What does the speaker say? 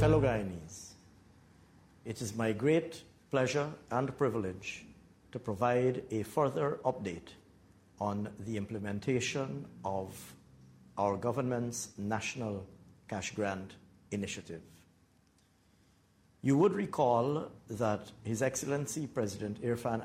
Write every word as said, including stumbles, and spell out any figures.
Fellow Guyanese, it is my great pleasure and privilege to provide a further update on the implementation of our government's National Cash Grant Initiative. You would recall that His Excellency President Irfan